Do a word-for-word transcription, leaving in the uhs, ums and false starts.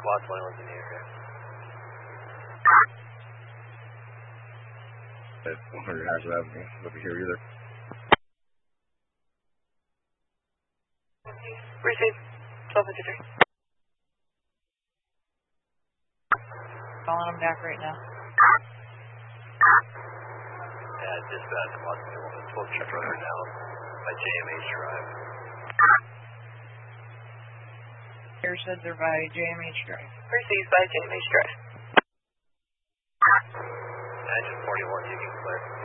Squad twenty-one's in the area. That's one hundred Hazard Avenue. Over here either. Receive. twelve fifty-three. Calling them back right now. Yeah, dispatch squad twenty-one. It's supposed to be further down by J M H Drive. Air said they're by J M H Drive. Received by J M H Drive. Engine forty-one, you can clear.